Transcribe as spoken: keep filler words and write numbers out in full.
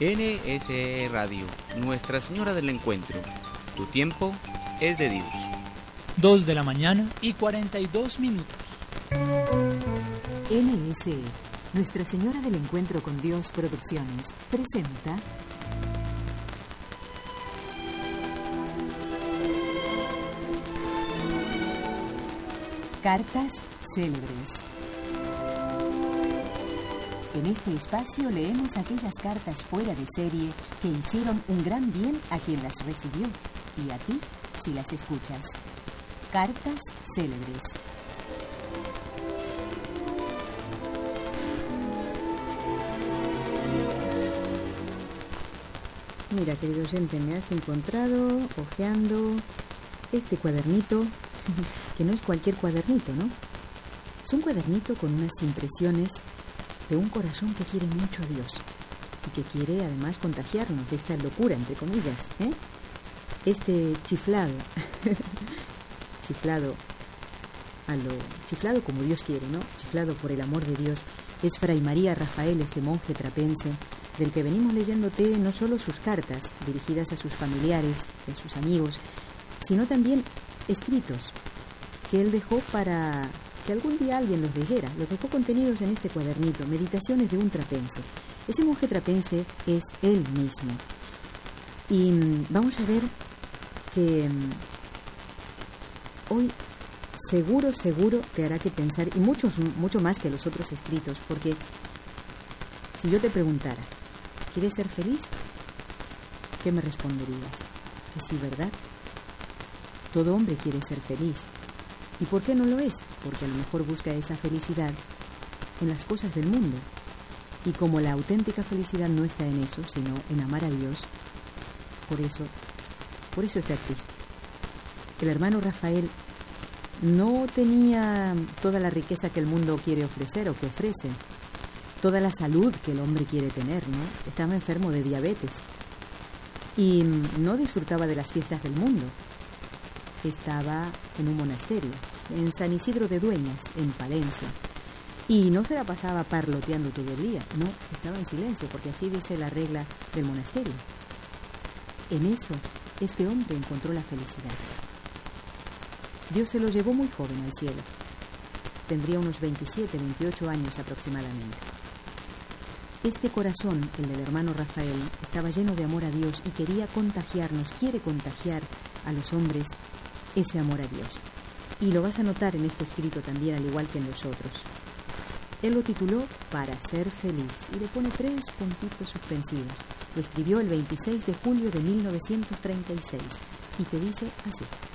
N S E Radio, Nuestra Señora del Encuentro. Tu tiempo es de Dios. Dos de la mañana y cuarenta y dos minutos. N S E, Nuestra Señora del Encuentro con Dios Producciones, presenta... Cartas célebres. En este espacio leemos aquellas cartas fuera de serie que hicieron un gran bien a quien las recibió y a ti si las escuchas. Cartas célebres. Mira, querido oyente, me has encontrado hojeando este cuadernito, que no es cualquier cuadernito, ¿no? Es un cuadernito con unas impresiones de un corazón que quiere mucho a Dios y que quiere además contagiarnos de esta locura, entre comillas, ¿eh? Este chiflado, chiflado a lo chiflado como Dios quiere, ¿no? Chiflado por el amor de Dios, es Fray María Rafael, este monje trapense, del que venimos leyéndote no solo sus cartas dirigidas a sus familiares, a sus amigos, sino también escritos que él dejó para que algún día alguien los leyera. Los dejó contenidos en este cuadernito, Meditaciones de un trapense. Ese monje trapense es él mismo. Y mmm, vamos a ver que mmm, hoy seguro, seguro te hará que pensar, y muchos, mucho más que los otros escritos, porque si yo te preguntara, ¿quieres ser feliz? ¿Qué me responderías? Que sí, ¿verdad? Todo hombre quiere ser feliz. ¿Y por qué no lo es? Porque a lo mejor busca esa felicidad en las cosas del mundo. Y como la auténtica felicidad no está en eso, sino en amar a Dios, por eso, por eso está triste. El hermano Rafael no tenía toda la riqueza que el mundo quiere ofrecer o que ofrece, toda la salud que el hombre quiere tener, ¿no? Estaba enfermo de diabetes y no disfrutaba de las fiestas del mundo. Estaba en un monasterio, en San Isidro de Dueñas, en Palencia, y no se la pasaba parloteando todo el día, no, estaba en silencio, porque así dice la regla del monasterio. En eso, este hombre encontró la felicidad. Dios se lo llevó muy joven al cielo. Tendría unos veintisiete, veintiocho años aproximadamente. Este corazón, el del hermano Rafael, estaba lleno de amor a Dios y quería contagiarnos, quiere contagiar a los hombres ese amor a Dios. Y lo vas a notar en este escrito también, al igual que en los otros. Él lo tituló Para ser feliz y le pone tres puntitos suspensivos. Lo escribió el veintiséis de julio de mil novecientos treinta y seis y te dice así.